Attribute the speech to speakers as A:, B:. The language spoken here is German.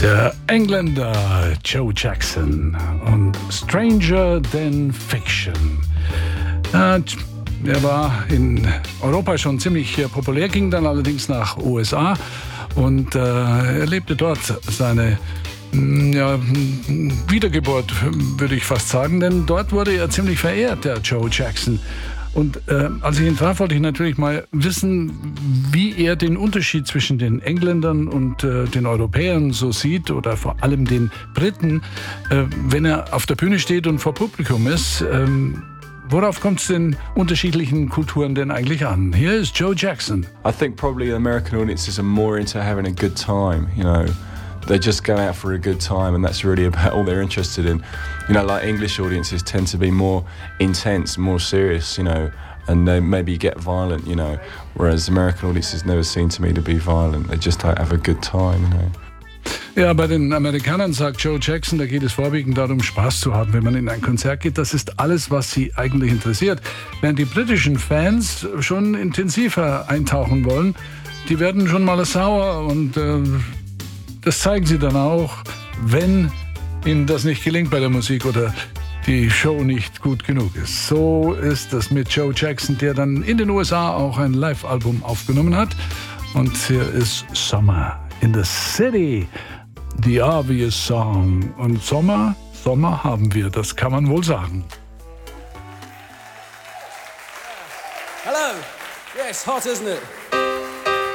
A: Der Engländer Joe Jackson und Stranger Than Fiction. Er war in Europa schon ziemlich populär, ging dann allerdings nach USA und er lebte dort seine Wiedergeburt, würde ich fast sagen, denn dort wurde er ziemlich verehrt, der Joe Jackson. Und als ich ihn traf, wollte ich natürlich mal wissen, wie er den Unterschied zwischen den Engländern und den Europäern so sieht oder vor allem den Briten, wenn er auf der Bühne steht und vor Publikum ist. Worauf kommt es den unterschiedlichen Kulturen denn eigentlich an? Hier ist Joe Jackson.
B: I think probably the American audiences are more into having a good time, you know. They just go out for a good time, and that's really about all they're interested in. You know, like English audiences tend to be more intense, more serious, you know, and they maybe get violent, you know, whereas American audiences never seem to me to be violent. They just have a good time, you know.
A: Ja, bei den Amerikanern, sagt Joe Jackson, da geht es vorwiegend darum, Spaß zu haben, wenn man in ein Konzert geht. Das ist alles, was sie eigentlich interessiert. Während die britischen Fans schon intensiver eintauchen wollen, die werden schon mal sauer und das zeigen sie dann auch, wenn ihnen das nicht gelingt bei der Musik oder die Show nicht gut genug ist. So ist das mit Joe Jackson, der dann in den USA auch ein Live-Album aufgenommen hat. Und hier ist Summer in the City, the obvious song. Und Sommer haben wir, das kann man wohl sagen.
C: Hello. Yes, hot, isn't it?